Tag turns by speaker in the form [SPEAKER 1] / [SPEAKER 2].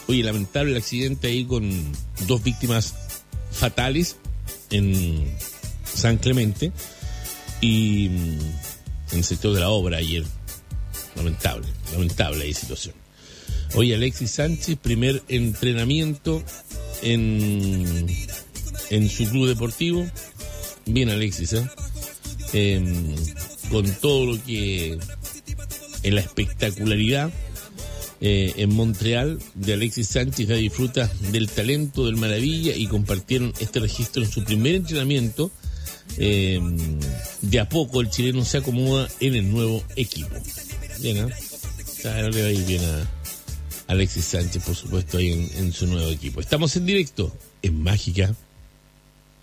[SPEAKER 1] Oye, lamentable el accidente ahí con 2 víctimas fatales en San Clemente y en el sector de la obra ayer. Lamentable ahí situación. Oye, Alexis Sánchez, primer entrenamiento en su club deportivo. Bien, Alexis, con todo lo que en la espectacularidad en Montreal de Alexis Sánchez, ya disfruta del talento, del maravilla, y compartieron este registro en su primer entrenamiento. De a poco el chileno se acomoda en el nuevo equipo. Bien, ¿eh? Ahora le va a ir bien a Alexis Sánchez, por supuesto, ahí en su nuevo equipo. Estamos en directo en Mágica